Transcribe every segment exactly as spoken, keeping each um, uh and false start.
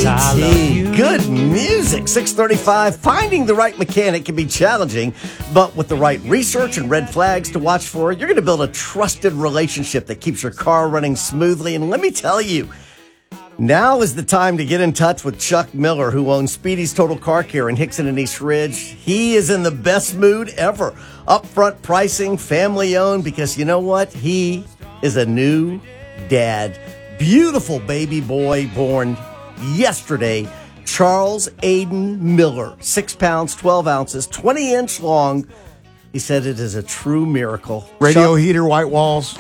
T. Good music. six thirty-five. Finding the right mechanic can be challenging, but with the right research and red flags to watch for, you're going to build a trusted relationship that keeps your car running smoothly. And let me tell you, now is the time to get in touch with Chuck Miller, who owns Speedy's Total Car Care in Hickson and East Ridge. He is in the best mood ever. Upfront pricing, family owned, because you know what? He is a new dad. Beautiful baby boy born yesterday, Charles Aiden Miller, six pounds, twelve ounces, twenty inch long. He said it is a true miracle. Radio Chuck, heater, white walls.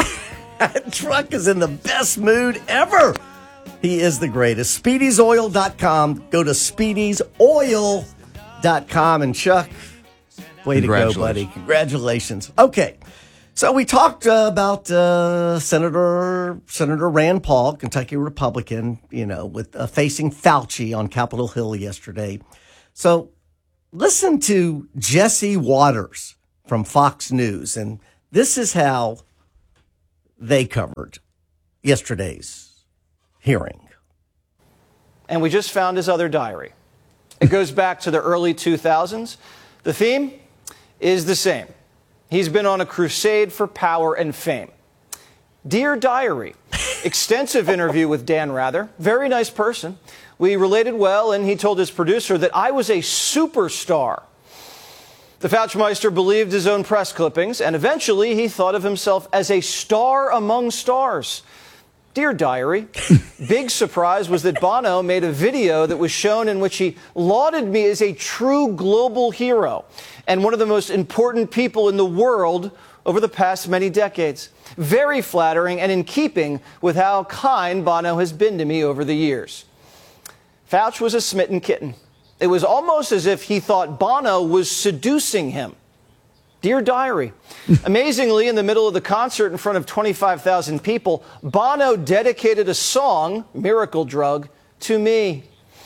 Truck is in the best mood ever. He is the greatest. Speedys Oil dot com. Go to Speedys Oil dot com. And Chuck, way to go, buddy. Congratulations. Okay. So we talked uh, about uh, Senator Senator Rand Paul, Kentucky Republican, you know, with uh, facing Fauci on Capitol Hill yesterday. So listen to Jesse Waters from Fox News, and this is how they covered yesterday's hearing. And we just found his other diary. It goes back to the early two thousands. The theme is the same. He's been on a crusade for power and fame. Dear Diary, extensive interview with Dan Rather, very nice person. We related well, and he told his producer that I was a superstar. The Fauchmeister believed his own press clippings, and eventually he thought of himself as a star among stars. Dear Diary, big surprise was that Bono made a video that was shown in which he lauded me as a true global hero and one of the most important people in the world over the past many decades. Very flattering and in keeping with how kind Bono has been to me over the years. Fauch was a smitten kitten. It was almost as if he thought Bono was seducing him. Dear Diary, amazingly, in the middle of the concert in front of twenty-five thousand people, Bono dedicated a song, Miracle Drug, to me.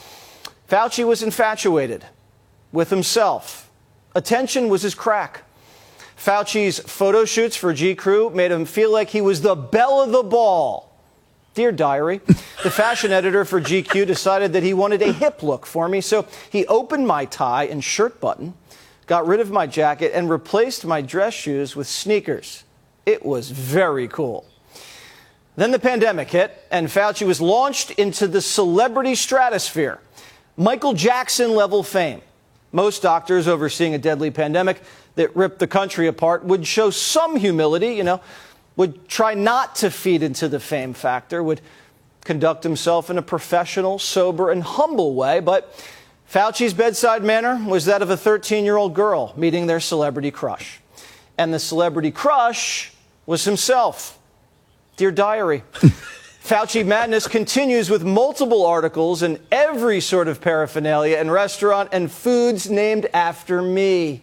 Fauci was infatuated with himself. Attention was his crack. Fauci's photo shoots for G Crew made him feel like he was the belle of the ball. Dear Diary, the fashion editor for G Q decided that he wanted a hip look for me, so he opened my tie and shirt button, got rid of my jacket, and replaced my dress shoes with sneakers. It was very cool. Then the pandemic hit, and Fauci was launched into the celebrity stratosphere. Michael Jackson-level fame. Most doctors overseeing a deadly pandemic that ripped the country apart would show some humility, you know, would try not to feed into the fame factor, would conduct himself in a professional, sober, and humble way, but Fauci's bedside manner was that of a thirteen-year-old girl meeting their celebrity crush. And the celebrity crush was himself. Dear Diary, Fauci madness continues with multiple articles and every sort of paraphernalia and restaurant and foods named after me.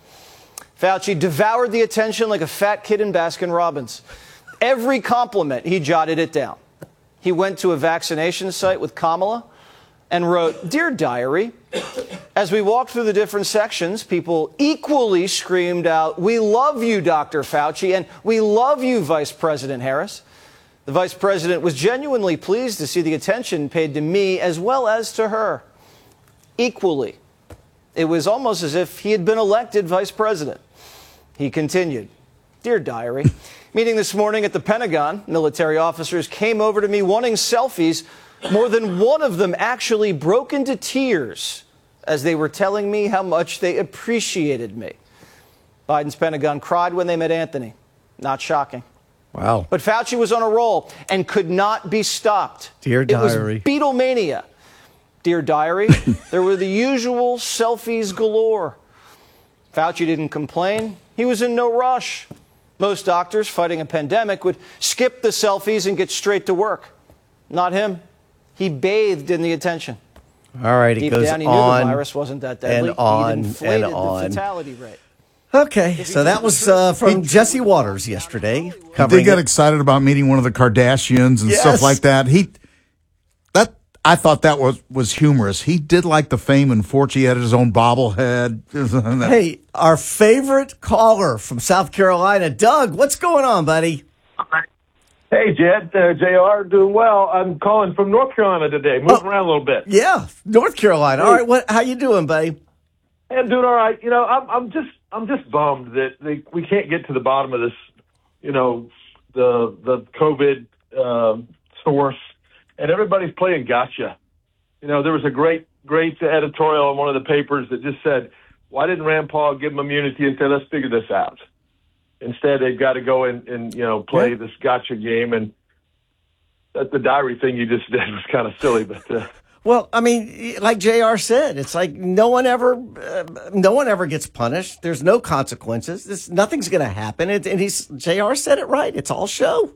Fauci devoured the attention like a fat kid in Baskin-Robbins. Every compliment, he jotted it down. He went to a vaccination site with Kamala and wrote, Dear Diary, as we walked through the different sections, people equally screamed out, we love you, Doctor Fauci, and we love you, Vice President Harris. The Vice President was genuinely pleased to see the attention paid to me as well as to her. Equally. It was almost as if he had been elected Vice President. He continued, Dear Diary, meeting this morning at the Pentagon, military officers came over to me wanting selfies. More than one of them actually broke into tears as they were telling me how much they appreciated me. Biden's Pentagon cried when they met Anthony. Not shocking. Wow. But Fauci was on a roll and could not be stopped. Dear Diary. It was Beatlemania. Dear Diary, there were the usual selfies galore. Fauci didn't complain. He was in no rush. Most doctors fighting a pandemic would skip the selfies and get straight to work. Not him. He bathed in the attention. All right, it Deep goes down, he on knew the virus wasn't that deadly. and on He'd inflated and on. the fatality rate. Okay, so that was uh, from Jesse Waters yesterday. They got it. excited about meeting one of the Kardashians and Yes. stuff like that. He, that I thought that was was humorous. He did like the fame and fortune. He had his own bobblehead. Hey, our favorite caller from South Carolina, Doug. What's going on, buddy? Hey, Jed, uh, J R, doing well. I'm calling from North Carolina today, moving Oh. around a little bit. Yeah, North Carolina. All right, what? How you doing, buddy? Hey, I'm doing all right. You know, I'm, I'm just, I'm just bummed that they, we can't get to the bottom of this. You know, the the COVID um, source, and everybody's playing gotcha. You know, there was a great, great editorial in one of the papers that just said, "Why didn't Rand Paul give him immunity and say, let's figure this out?" Instead, they've got to go and, and you know, play Yeah. this gotcha game. And that, the diary thing you just did was kind of silly. But uh, Well, I mean, like J R said, it's like no one ever, uh, no one ever gets punished. There's no consequences. This, nothing's going to happen. It, and he's J R said it right. It's all show.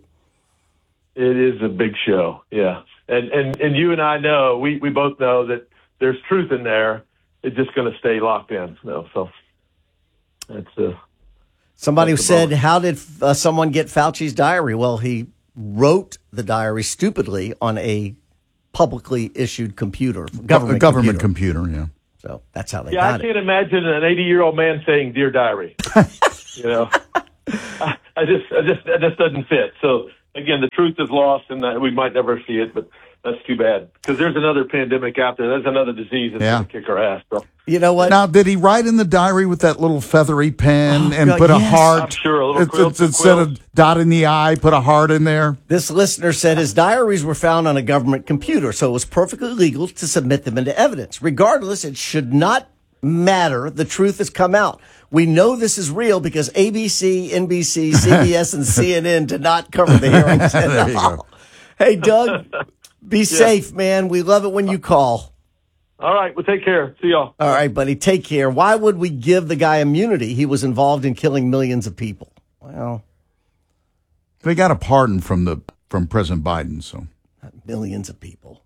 it is a big show, yeah. And and and you and I know, we, we both know that there's truth in there. It's just going to stay locked in. No, so that's uh, Somebody That's the said, moment. "How did uh, someone get Fauci's diary?" Well, he wrote the diary stupidly on a publicly issued computer, government, a government computer. computer, yeah. So that's how they yeah. I got it. can't imagine an eighty-year-old man saying "Dear Diary." you know, I, I just, I just, that just doesn't fit. So again, the truth is lost, and that we might never see it, but that's too bad because there's another pandemic out there. There's another disease that's Yeah. going to kick our ass. So. You know what? Now, did he write in the diary with that little feathery pen Oh, and God, put a yes. heart? I'm sure, a little It's- quilt- it's- instead quilt. of dotting the I, put a heart in there. This listener said his diaries were found on a government computer, so it was perfectly legal to submit them into evidence. Regardless, it should not matter. The truth has come out. We know this is real because A B C, N B C, C B S, and C N N did not cover the hearings at There you all. go. Hey, Doug, be safe, man. We love it when you call. All right, well, take care. See y'all. All right, buddy, take care. Why would we give the guy immunity? He was involved in killing millions of people. Well, They got a pardon from the from President Biden, so millions of people.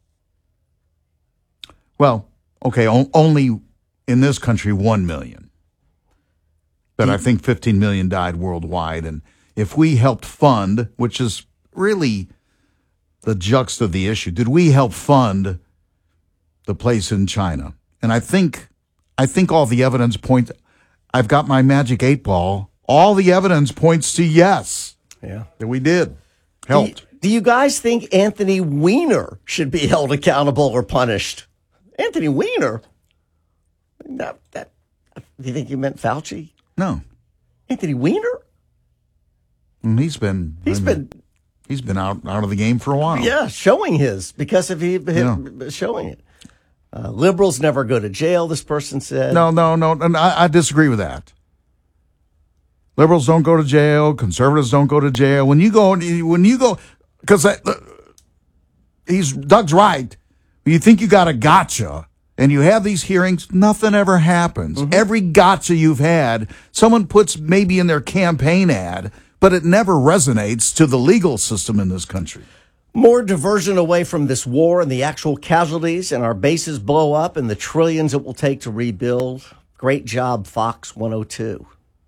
well, okay, o- only in this country one million, but I think fifteen million died worldwide. And if we helped fund, which is really the juxt of the issue, did we help fund the place in China? And I think, I think all the evidence points. I've got my magic eight ball. All the evidence points to yes, Yeah. that we did Do you, helped. do you guys think Anthony Weiner should be held accountable or punished? Anthony Weiner? That, that, do you think you meant Fauci? No, Anthony Weiner? Mm, he's been. He's I mean, been, he's been out out of the game for a while. yeah, showing his because of he, Yeah. showing it. Uh, liberals never go to jail, this person said. No, no, no, and I, I disagree with that. Liberals don't go to jail. Conservatives don't go to jail. When you go, when you go, because he's Doug's right. When you think you got a gotcha, and you have these hearings, nothing ever happens. Every gotcha you've had, someone puts maybe in their campaign ad, but it never resonates to the legal system in this country. More diversion away from this war and the actual casualties, and our bases blow up and the trillions it will take to rebuild. Great job, Fox one oh two.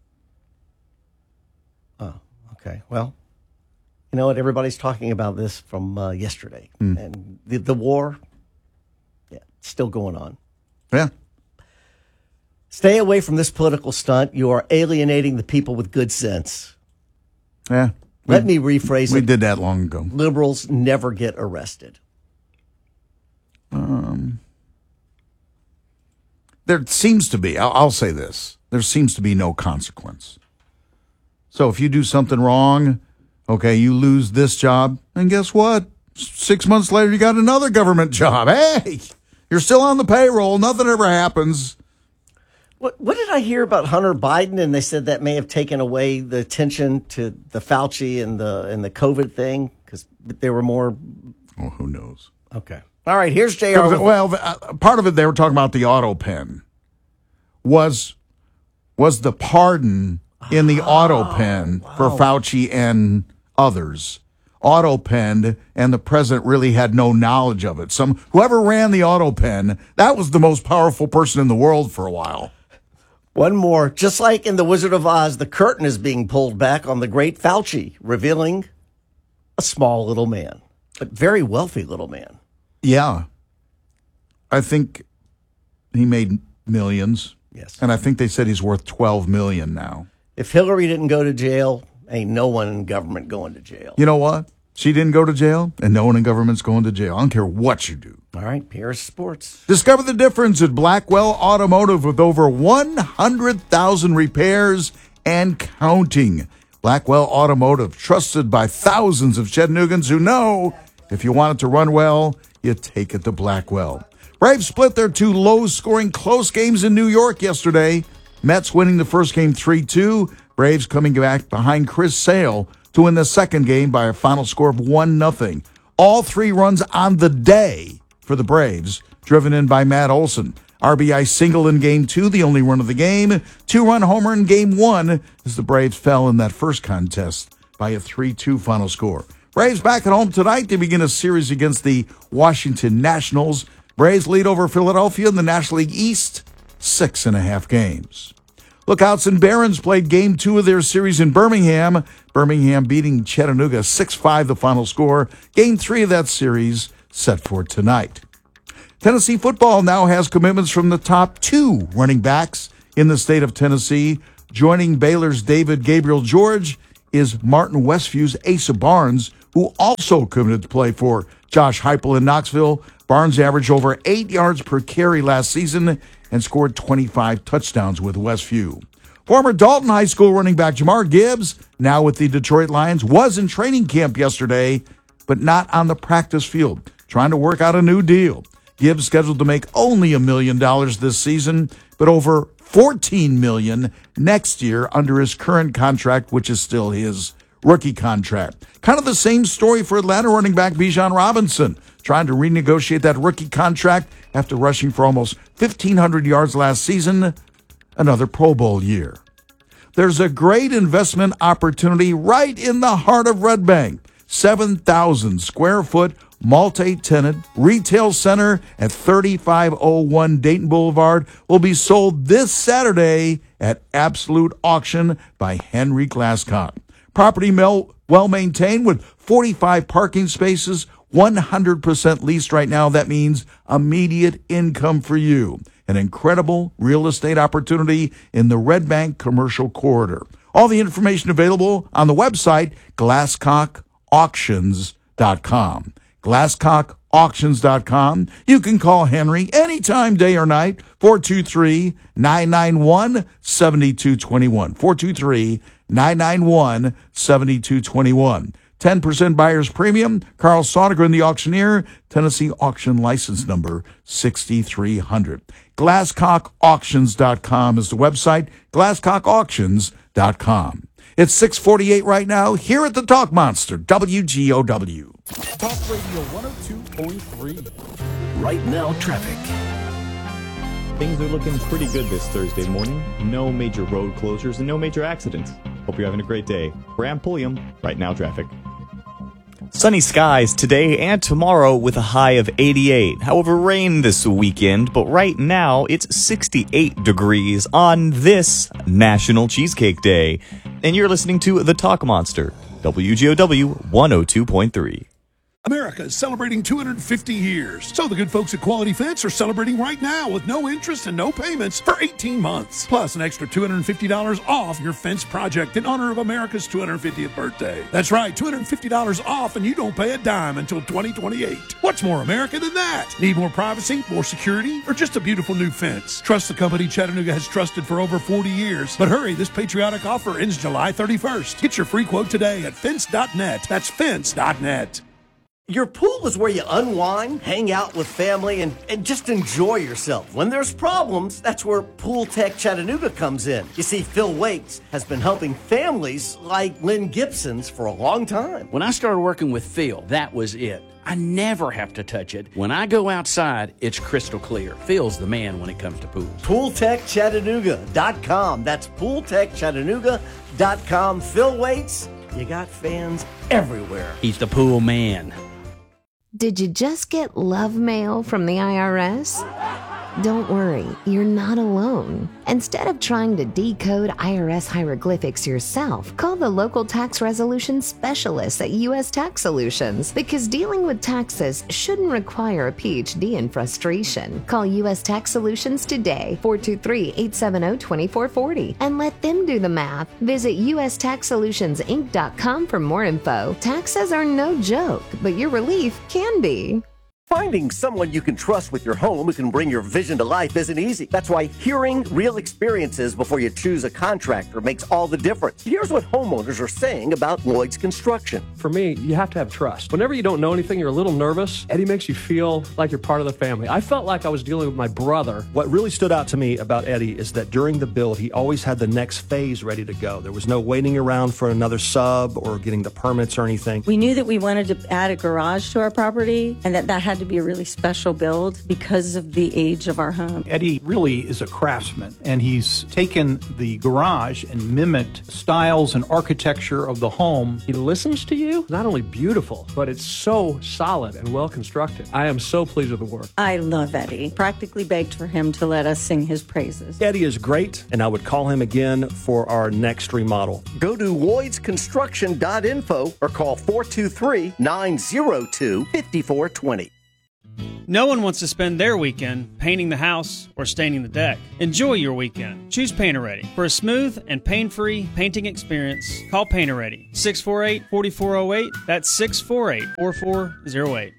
Oh, okay. Well, you know what? Everybody's talking about this from uh, yesterday. And the, the war, yeah, it's still going on. Yeah. Stay away from this political stunt. You are alienating the people with good sense. Yeah. Let me rephrase We it. did that long ago. Liberals never get arrested. There seems to be, I'll, I'll say this, there seems to be no consequence. So if you do something wrong, okay, you lose this job, and guess what? Six months later, you got another government job. Hey, you're still on the payroll. Nothing ever happens. What, what did I hear about Hunter Biden? And they said that may have taken away the attention to the Fauci and the and the COVID thing because there were more. Oh, who knows? Okay. All right. Here's J R. with- Well, uh, part of it, they were talking about the auto pen. Was, was the pardon in the auto pen for Fauci and others. Auto penned, and the president really had no knowledge of it. Some whoever ran the auto pen, that was the most powerful person in the world for a while. One more. Just like in The Wizard of Oz, the curtain is being pulled back on the great Fauci, revealing a small little man, but very wealthy little man. Yeah. I think he made millions. Yes. And I think they said he's worth twelve million now. If Hillary didn't go to jail, ain't no one in government going to jail. You know what? She didn't go to jail, and no one in government's going to jail. I don't care what you do. All right, P R Sports. Discover the difference at Blackwell Automotive with over one hundred thousand repairs and counting. Blackwell Automotive, trusted by thousands of Chattanooggans who know if you want it to run well, you take it to Blackwell. Braves split their two low-scoring close games in New York yesterday. Mets winning the first game three two. Braves coming back behind Chris Sale to win the second game by a final score of one nothing. All three runs on the day for the Braves, driven in by Matt Olson. R B I single in game two, the only run of the game. Two-run homer in game one as the Braves fell in that first contest by a three two final score. Braves back at home tonight. They begin a series against the Washington Nationals. Braves lead over Philadelphia in the National League East, six and a half games. Lookouts and Barons played game two of their series in Birmingham. Birmingham beating Chattanooga six five, the final score. Game three of that series set for tonight. Tennessee football now has commitments from the top two running backs in the state of Tennessee. Joining Baylor's David Gabriel George is Martin Westview's Asa Barnes, who also committed to play for Josh Heupel in Knoxville. Barnes averaged over eight yards per carry last season and scored twenty-five touchdowns with Westview. Former Dalton High School running back Jamar Gibbs, now with the Detroit Lions, was in training camp yesterday, but not on the practice field, trying to work out a new deal. Gibbs scheduled to make only a million dollars this season, but over fourteen million dollars next year under his current contract, which is still his rookie contract. Kind of the same story for Atlanta running back Bijan Robinson, trying to renegotiate that rookie contract after rushing for almost fifteen hundred yards last season, another Pro Bowl year. There's a great investment opportunity right in the heart of Red Bank. seven thousand square foot multi-tenant retail center at thirty-five oh one Dayton Boulevard will be sold this Saturday at Absolute Auction by Henry Glasscock. Property mel- well-maintained with forty-five parking spaces, one hundred percent leased right now. That means immediate income for you. An incredible real estate opportunity in the Red Bank Commercial Corridor. All the information available on the website, glasscock auctions dot com. glasscock auctions dot com. You can call Henry anytime, day or night, four two three, nine nine one, seven two two one. four two three, nine nine one, seven two two one. ten percent buyer's premium. Carl Sonegren, the auctioneer. Tennessee auction license number sixty-three hundred. glasscock auctions dot com is the website. glasscock auctions dot com. It's six forty-eight right now here at the Talk Monster, W G O W. Talk Radio one oh two point three. Right now, traffic. Things are looking pretty good this Thursday morning. No major road closures and no major accidents. Hope you're having a great day. Bram Pulliam, Right Now Traffic. Sunny skies today and tomorrow with a high of eighty-eight. However, rain this weekend, but right now it's sixty-eight degrees on this National Cheesecake Day. And you're listening to The Talk Monster, W G O W one oh two point three. America is celebrating two hundred fifty years. So the good folks at Quality Fence are celebrating right now with no interest and no payments for eighteen months. Plus an extra two hundred fifty dollars off your fence project in honor of America's two hundred fiftieth birthday. That's right, two hundred fifty dollars off and you don't pay a dime until twenty twenty-eight. What's more America than that? Need more privacy, more security, or just a beautiful new fence? Trust the company Chattanooga has trusted for over forty years. But hurry, this patriotic offer ends July thirty-first. Get your free quote today at fence dot net. That's fence dot net. Your pool is where you unwind, hang out with family, and, and just enjoy yourself. When there's problems, that's where Pool Tech Chattanooga comes in. You see, Phil Wakes has been helping families like Lynn Gibson's for a long time. When I started working with Phil, that was it. I never have to touch it. When I go outside, it's crystal clear. Phil's the man when it comes to pools. pool tech chattanooga dot com. That's pool tech chattanooga dot com. Phil Wakes, you got fans everywhere. He's the pool man. Did you just get love mail from the I R S? Don't worry, you're not alone. Instead of trying to decode I R S hieroglyphics yourself, call the local tax resolution specialists at U S Tax Solutions, because dealing with taxes shouldn't require a P H D in frustration. Call U S Tax Solutions today, four two three, eight seven zero, two four four zero, and let them do the math. Visit U S tax solutions inc dot com for more info. Taxes are no joke, but your relief can be. Finding someone you can trust with your home who can bring your vision to life isn't easy. That's why hearing real experiences before you choose a contractor makes all the difference. Here's what homeowners are saying about Lloyd's Construction. For me, you have to have trust. Whenever you don't know anything, you're a little nervous. Eddie makes you feel like you're part of the family. I felt like I was dealing with my brother. What really stood out to me about Eddie is that during the build, he always had the next phase ready to go. There was no waiting around for another sub or getting the permits or anything. We knew that we wanted to add a garage to our property and that that had to be a really special build because of the age of our home. Eddie really is a craftsman, and he's taken the garage and mimicked styles and architecture of the home. He listens to you. Not only beautiful, but it's so solid and well constructed. I am so pleased with the work. I love Eddie. Practically begged for him to let us sing his praises. Eddie is great, and I would call him again for our next remodel. Go to lloyds construction dot info or call four two three, nine zero two, five four two zero. No one wants to spend their weekend painting the house or staining the deck. Enjoy your weekend. Choose Painter-Ready. For a smooth and pain-free painting experience, call Painter-Ready. six four eight, four four zero eight. That's six four eight, four four zero eight.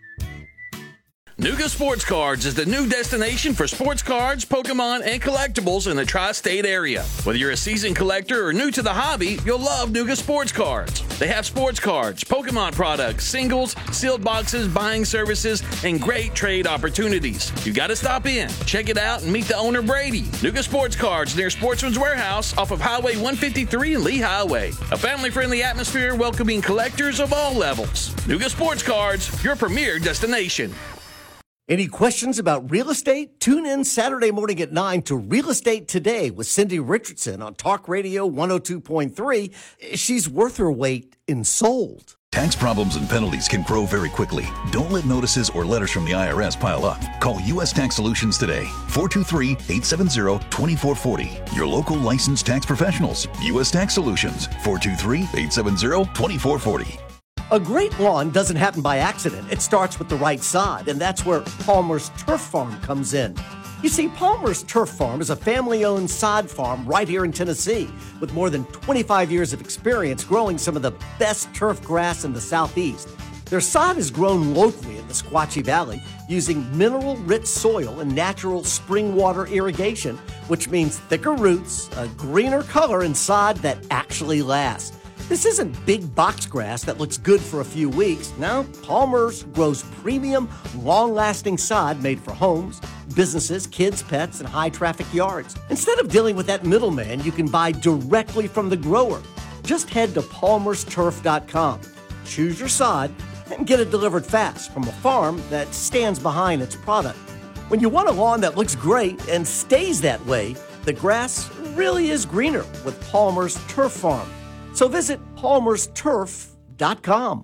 Nuga Sports Cards is the new destination for sports cards, Pokemon, and collectibles in the tri-state area. Whether you're a seasoned collector or new to the hobby, you'll love Nuga Sports Cards. They have sports cards, Pokemon products, singles, sealed boxes, buying services, and great trade opportunities. You got to stop in, check it out, and meet the owner, Brady. Nuga Sports Cards near Sportsman's Warehouse off of Highway one fifty-three and Lee Highway. A family-friendly atmosphere welcoming collectors of all levels. Nuga Sports Cards, your premier destination. Any questions about real estate? Tune in Saturday morning at nine to Real Estate Today with Cindy Richardson on Talk Radio one oh two point three. She's worth her weight in sold. Tax problems and penalties can grow very quickly. Don't let notices or letters from the I R S pile up. Call U S Tax Solutions today, four two three, eight seven zero, two four four zero. Your local licensed tax professionals. U S Tax Solutions, four two three, eight seven zero, two four four zero. A great lawn doesn't happen by accident. It starts with the right sod, and that's where Palmer's Turf Farm comes in. You see, Palmer's Turf Farm is a family-owned sod farm right here in Tennessee with more than twenty-five years of experience growing some of the best turf grass in the Southeast. Their sod is grown locally in the Squatchy Valley using mineral-rich soil and natural spring water irrigation, which means thicker roots, a greener color, and sod that actually lasts. This isn't big box grass that looks good for a few weeks. No, Palmer's grows premium, long-lasting sod made for homes, businesses, kids, pets, and high-traffic yards. Instead of dealing with that middleman, you can buy directly from the grower. Just head to palmers turf dot com, choose your sod, and get it delivered fast from a farm that stands behind its product. When you want a lawn that looks great and stays that way, the grass really is greener with Palmer's Turf Farm. So visit palmers turf dot com.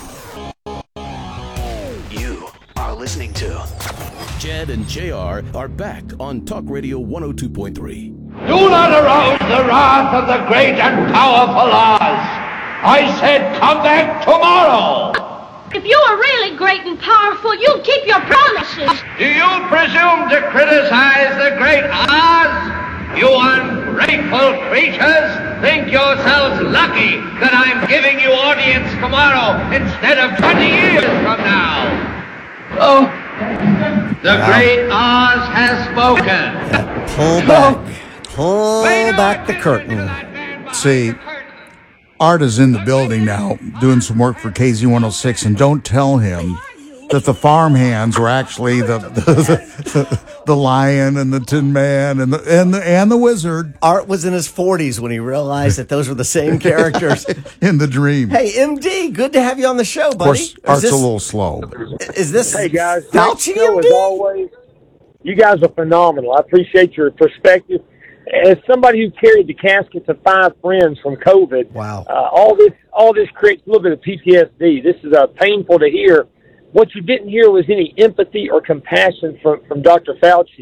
You are listening to Jed and J R are back on Talk Radio one oh two point three. Do not arouse the wrath of the great and powerful Oz. I said come back tomorrow. If you are really great and powerful, you'll keep your promises. Do you presume to criticize the great Oz? You ungrateful creatures, think yourselves lucky that I'm giving you audience tomorrow instead of twenty years from now. Oh, the wow. great Oz has spoken. Pull back, pull back the curtain. See, Art is in the building now doing some work for K Z one oh six, and don't tell him that the farm hands were actually the the, the the lion and the tin man and the and the and the wizard. Art was in his forties when he realized that those were the same characters in the dream. Hey, M D, good to have you on the show, buddy. Of course, Art's this, a little slow. Is this hey guys? Fauci, show, M D? As always, you guys are phenomenal. I appreciate your perspective. As somebody who carried the caskets of five friends from COVID, wow, uh, all this all this creates a little bit of P T S D. This is uh, painful to hear. What you didn't hear was any empathy or compassion from, from Doctor Fauci.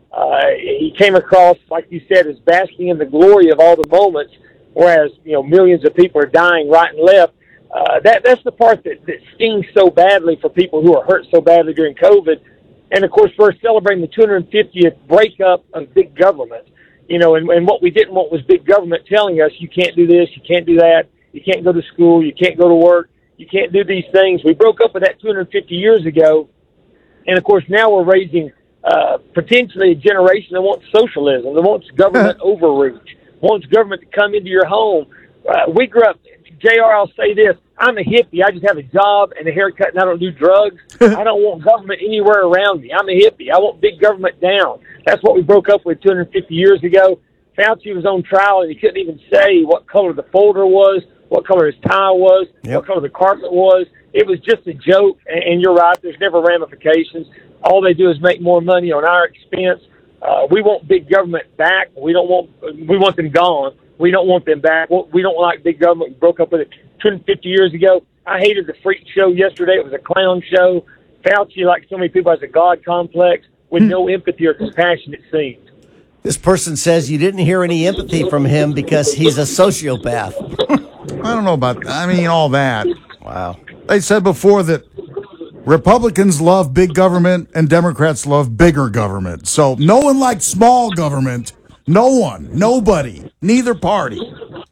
Uh, he came across, like you said, as basking in the glory of all the moments, whereas, you know, millions of people are dying right and left. Uh, that that's the part that, that stings so badly for people who are hurt so badly during COVID. And, of course, we're celebrating the two hundred fiftieth breakup of big government. You know, and, and what we didn't want was big government telling us you can't do this, you can't do that, you can't go to school, you can't go to work, you can't do these things. We broke up with that two hundred fifty years ago. And, of course, now we're raising uh, potentially a generation that wants socialism, that wants government overreach, wants government to come into your home. Uh, we grew up, J R, I'll say this, I'm a hippie. I just have a job and a haircut, and I don't do drugs. I don't want government anywhere around me. I'm a hippie. I want big government down. That's what we broke up with two hundred fifty years ago. Fauci was on trial, and he couldn't even say what color the folder was, what color his tie was, yep. what color the carpet was. It was just a joke, and, and you're right, there's never ramifications. All they do is make more money on our expense. Uh, we want big government back. We don't want, we want them gone. We don't want them back. We don't like big government. We broke up with it two hundred fifty years ago. I hated the freak show yesterday. It was a clown show. Fauci, like so many people, has a God complex with no empathy or compassion, it seems. This person says you didn't hear any empathy from him because he's a sociopath. I don't know about, I mean, all that. Wow. They said before that Republicans love big government and Democrats love bigger government. So no one likes small government. No one. Nobody. Neither party.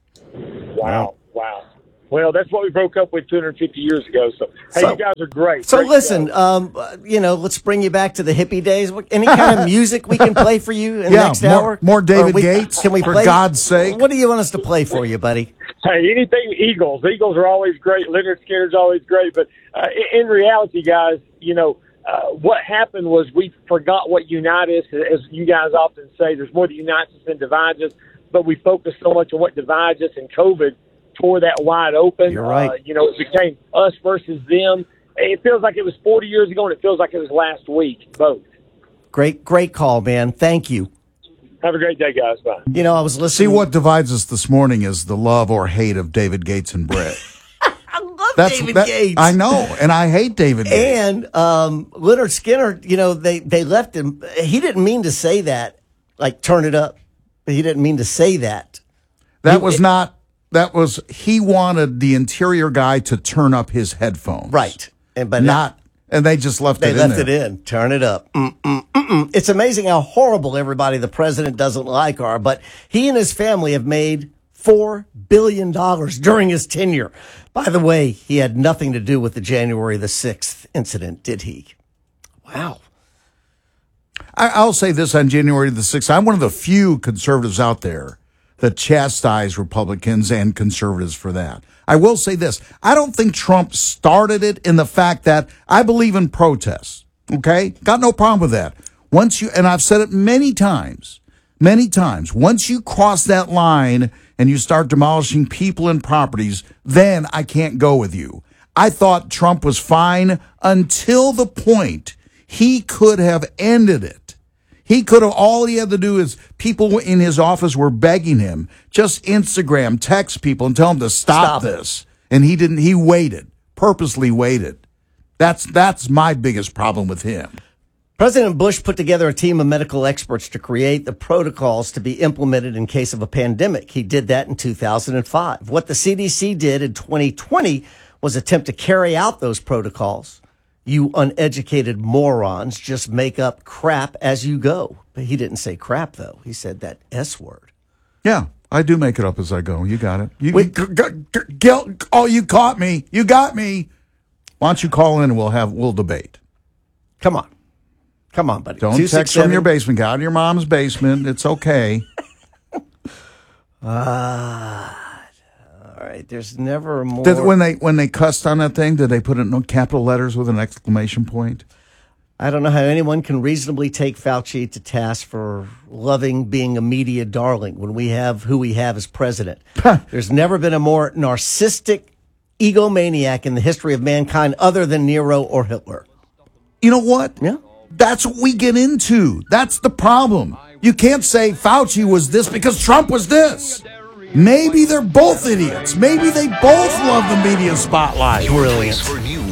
Wow. Wow. Well, that's what we broke up with two hundred fifty years ago. So, hey, So- you guys are great. So Great listen, show. um, uh, you know, let's bring you back to the hippie days. What- Any kind of music we can play for you in Yeah, the next more- hour? more David Or we- Gates, Can we for play? God's sake. What do you want us to play for you, buddy? Hey, anything Eagles. Eagles are always great. Leonard Skinner's always great. But uh, in, in reality, guys, you know, uh, what happened was we forgot what unites us. As you guys often say, there's more that unites us than divides us. But we focused so much on what divides us, and COVID tore that wide open. You're right. Uh, you know, it became us versus them. It feels like it was forty years ago, and it feels like it was last week, both. Great, great call, man. Thank you. Have a great day, guys. Bye. You know, I was See, listening. what divides us this morning is the love or hate of David Gates and Brett. I love David that- Gates. I know, and I hate David Gates. And um, Leonard Skinner, you know, they, they left him. He didn't mean to say that, like, turn it up. He didn't mean to say that. That He- was not, that was, he wanted the interior guy to turn up his headphones. Right. And but Not, and they just left They it left in there. it in. Turn it up. Mm-mm, mm-mm. It's amazing how horrible everybody the president doesn't like are, but he and his family have made four billion dollars during his tenure. By the way, he had nothing to do with the January the sixth incident, did he? Wow. I, I'll say this on January the sixth. I'm one of the few conservatives out there that chastise Republicans and conservatives for that. I will say this. I don't think Trump started it in the fact that I believe in protests. Okay? Got no problem with that. Once you, and I've said it many times, many times, once you cross that line and you start demolishing people and properties, then I can't go with you. I thought Trump was fine until the point he could have ended it. He could have, all he had to do is people in his office were begging him, just Instagram, text people and tell them to stop, Stop it. this. And he didn't, he waited, purposely waited. That's, that's my biggest problem with him. President Bush put together a team of medical experts to create the protocols to be implemented in case of a pandemic. He did that in two thousand five. What the C D C did in twenty twenty was attempt to carry out those protocols. You uneducated morons just make up crap as you go. But he didn't say crap, though. He said that S word. Yeah, I do make it up as I go. You got it. You, Wait, you- g- g- g- gil- oh, you caught me. You got me. Why don't you call in and we'll have, we'll debate. Come on. Come on, buddy. Don't Two, text six, from seven- your basement. Get out of your mom's basement. It's okay. Ah, all right. There's never a more. Did, when they when they cussed on that thing, did they put it in capital letters with an exclamation point? I don't know how anyone can reasonably take Fauci to task for loving being a media darling when we have who we have as president. There's never been a more narcissistic egomaniac in the history of mankind other than Nero or Hitler. You know what? Yeah. That's what we get into. That's the problem. You can't say Fauci was this because Trump was this. Maybe they're both idiots. Maybe they both love the media spotlight. Your place for news,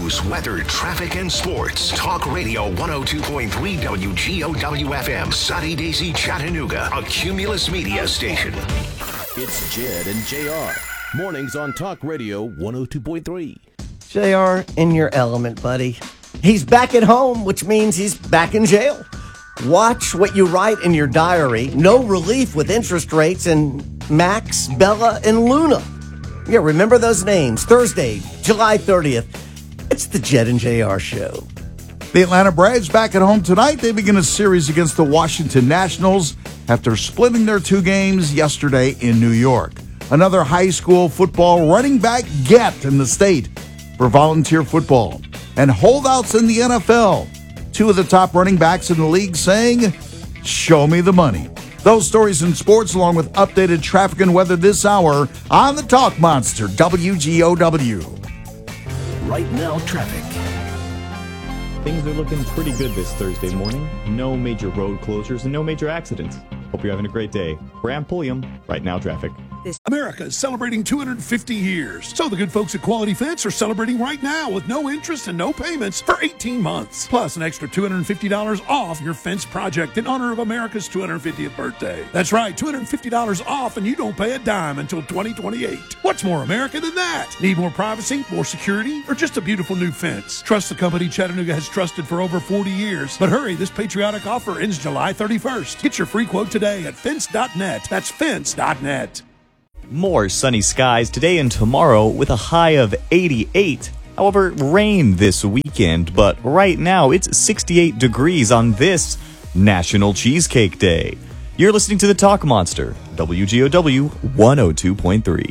news, weather, traffic, and sports. Talk Radio one oh two point three W G O W F M, Sunny Daisy, Chattanooga, a Cumulus Media station. It's Jed and J R. Mornings on Talk Radio one oh two point three. J R, in your element, buddy. He's back at home, which means he's back in jail. Watch what you write in your diary. No relief with interest rates and Max, Bella, and Luna. Yeah, remember those names. Thursday, July thirtieth. It's the Jed and J R show. The Atlanta Braves back at home tonight. They begin a series against the Washington Nationals after splitting their two games yesterday in New York. Another high school football running back get in the state for volunteer football. And holdouts in the N F L. Two of the top running backs in the league saying, show me the money. Those stories in sports along with updated traffic and weather this hour on the Talk Monster, W G O W. Right now, traffic. Things are looking pretty good this Thursday morning. No major road closures and no major accidents. Hope you're having a great day. Graham Pulliam, Right Now Traffic. America is celebrating two hundred fifty years. So the good folks at Quality Fence are celebrating right now with no interest and no payments for eighteen months. Plus an extra two hundred fifty dollars off your fence project in honor of America's two hundred fiftieth birthday. That's right, two hundred fifty dollars off and you don't pay a dime until twenty twenty-eight. What's more American than that? Need more privacy, more security, or just a beautiful new fence? Trust the company Chattanooga has trusted for over forty years. But hurry, this patriotic offer ends July thirty-first. Get your free quote today at fence dot net. That's fence dot net. More sunny skies today and tomorrow with a high of eighty-eight. However, rain this weekend, but right now it's sixty-eight degrees on this National Cheesecake Day. You're listening to the Talk Monster, W G O W one oh two point three.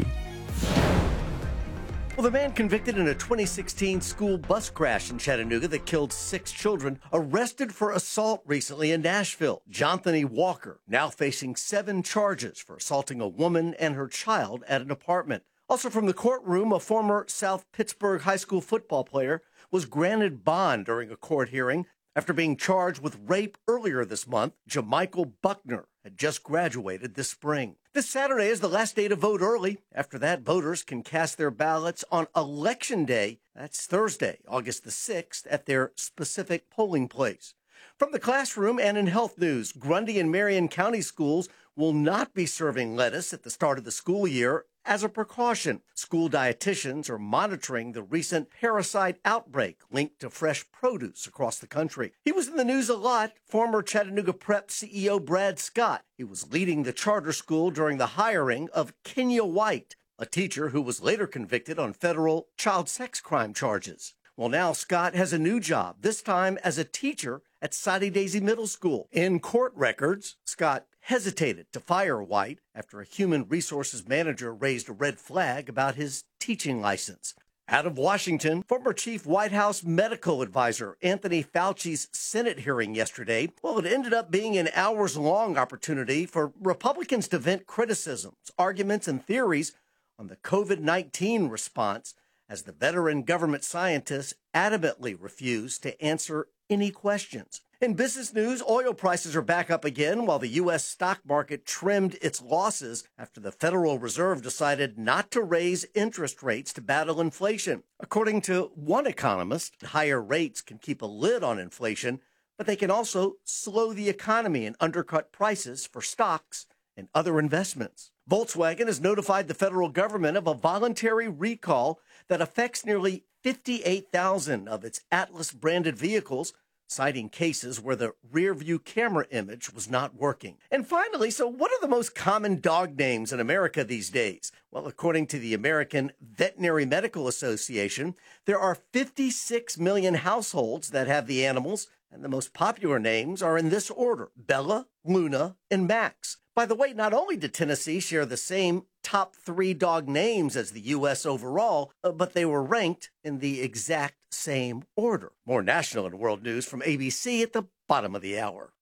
Well, the man convicted in a twenty sixteen school bus crash in Chattanooga that killed six children, arrested for assault recently in Nashville. Jonthany Walker, now facing seven charges for assaulting a woman and her child at an apartment. Also from the courtroom, a former South Pittsburgh high school football player was granted bond during a court hearing after being charged with rape earlier this month. Jamichael Buckner had just graduated this spring. This Saturday is the last day to vote early. After that, voters can cast their ballots on Election Day. That's Thursday, August the sixth, at their specific polling place. From the classroom and in health news, Grundy and Marion County schools will not be serving lettuce at the start of the school year as a precaution. School dietitians are monitoring the recent parasite outbreak linked to fresh produce across the country. He was in the news a lot. Former Chattanooga Prep C E O Brad Scott. He was leading the charter school during the hiring of Kenya White, a teacher who was later convicted on federal child sex crime charges. Well, now Scott has a new job, this time as a teacher at Sunny Daisy Middle School. In court records, Scott hesitated to fire White after a human resources manager raised a red flag about his teaching license. Out of Washington, former Chief White House Medical Advisor Anthony Fauci's Senate hearing yesterday, well, it ended up being an hours-long opportunity for Republicans to vent criticisms, arguments, and theories on the COVID nineteen response as the veteran government scientists adamantly refused to answer any questions. In business news, oil prices are back up again while the U S stock market trimmed its losses after the Federal Reserve decided not to raise interest rates to battle inflation. According to one economist, higher rates can keep a lid on inflation, but they can also slow the economy and undercut prices for stocks and other investments. Volkswagen has notified the federal government of a voluntary recall that affects nearly fifty-eight thousand of its Atlas-branded vehicles, citing cases where the rear-view camera image was not working. And finally, so what are the most common dog names in America these days? Well, according to the American Veterinary Medical Association, there are fifty-six million households that have the animals, and the most popular names are in this order: Bella, Luna, and Max. By the way, not only did Tennessee share the same top three dog names as the U S overall, uh, but they were ranked in the exact same order. More national and world news from A B C at the bottom of the hour.